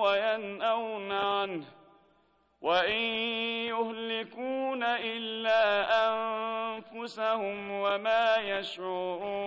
وينأون عنه وإن يهلكون إلا أنفسهم وما يشعرون.